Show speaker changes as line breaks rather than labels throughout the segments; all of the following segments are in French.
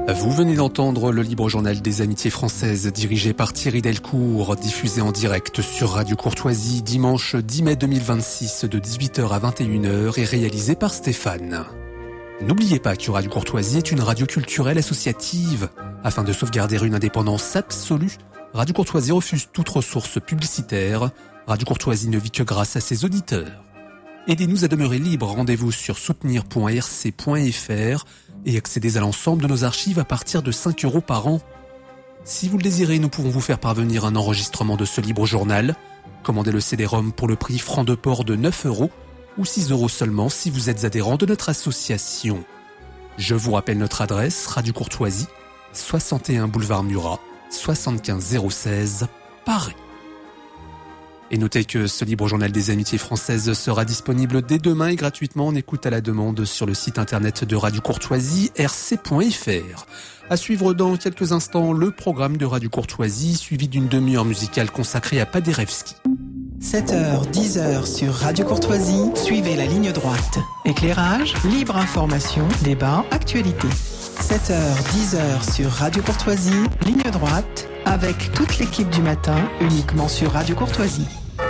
Vous venez d'entendre le libre journal des amitiés françaises dirigé par Thierry Delcourt, diffusé en direct sur Radio Courtoisie dimanche 10 mai 2026 de 18h à 21h et réalisé par Stéphane. N'oubliez pas que Radio Courtoisie est une radio culturelle associative. Afin de sauvegarder une indépendance absolue, Radio Courtoisie refuse toute ressource publicitaire. Radio Courtoisie ne vit que grâce à ses auditeurs. Aidez-nous à demeurer libres. Rendez-vous sur soutenir.rc.fr et accédez à l'ensemble de nos archives à partir de 5 € par an. Si vous le désirez, nous pouvons vous faire parvenir un enregistrement de ce libre journal. Commandez le CD-ROM pour le prix franc de port de 9 € ou 6 € seulement si vous êtes adhérent de notre association. Je vous rappelle notre adresse, Radio Courtoisie, 61 boulevard Murat, 75 016, Paris. Et notez que ce libre journal des amitiés françaises sera disponible dès demain et gratuitement en écoute à la demande sur le site internet de Radio Courtoisie, rc.fr. À suivre dans quelques instants le programme de Radio Courtoisie, suivi d'une demi-heure musicale consacrée à Paderewski.
7h, 10h sur Radio Courtoisie, suivez la ligne droite. Éclairage, libre information, débat, actualité. 7h, 10h sur Radio Courtoisie, ligne droite, avec toute l'équipe du matin, uniquement sur Radio Courtoisie.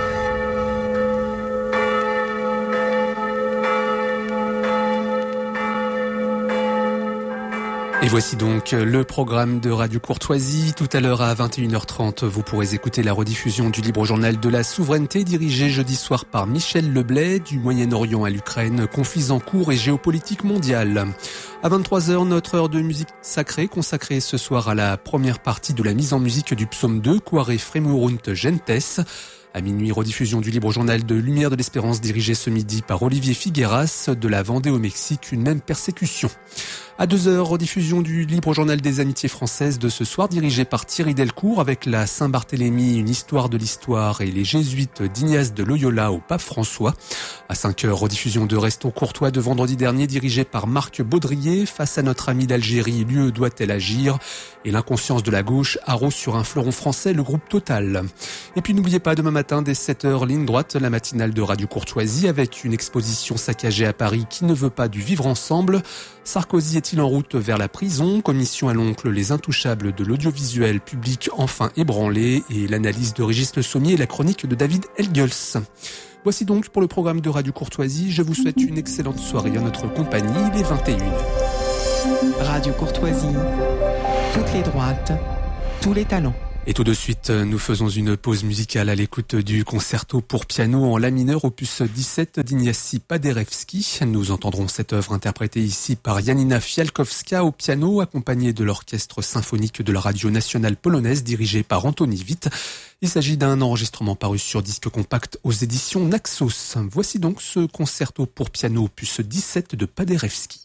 Et voici donc le programme de Radio Courtoisie. Tout à l'heure à 21h30, vous pourrez écouter la rediffusion du libre journal de la souveraineté dirigé jeudi soir par Michel Leblay, du Moyen-Orient à l'Ukraine, conflits en cours et géopolitique mondiale. À 23h, notre heure de musique sacrée consacrée ce soir à la première partie de la mise en musique du psaume 2, Quare Fremurunt Gentes. À minuit, rediffusion du libre journal de Lumière de l'Espérance dirigé ce midi par Olivier Figueras, de la Vendée au Mexique, une même persécution. À 2h, rediffusion du libre journal des amitiés françaises de ce soir dirigé par Thierry Delcourt avec la Saint-Barthélemy, une histoire de l'histoire et les jésuites d'Ignace de Loyola au pape François. À 5h, rediffusion de Restons courtois de vendredi dernier dirigé par Marc Baudrier. Face à notre ami d'Algérie, l'UE doit-elle agir? Et l'inconscience de la gauche arrose sur un fleuron français le groupe Total. Et puis n'oubliez pas, demain matin dès 7h, ligne droite, la matinale de Radio Courtoisie avec une exposition saccagée à Paris qui ne veut pas du vivre ensemble. Sarkozy est-il en route vers la prison? Commission à l'oncle, les intouchables de l'audiovisuel public enfin ébranlés et l'analyse de Régis Le Sommier et la chronique de David Elgels. Voici donc pour le programme de Radio Courtoisie. Je vous souhaite une excellente soirée en notre compagnie. Il est 21h.
Radio Courtoisie, toutes les droites, tous les talents.
Et tout de suite, nous faisons une pause musicale à l'écoute du concerto pour piano en la mineur opus 17 d'Ignacy Paderewski. Nous entendrons cette œuvre interprétée ici par Janina Fialkowska au piano, accompagnée de l'orchestre symphonique de la radio nationale polonaise dirigé par Antoni Witt. Il s'agit d'un enregistrement paru sur disque compact aux éditions Naxos. Voici donc ce concerto pour piano opus 17 de Paderewski.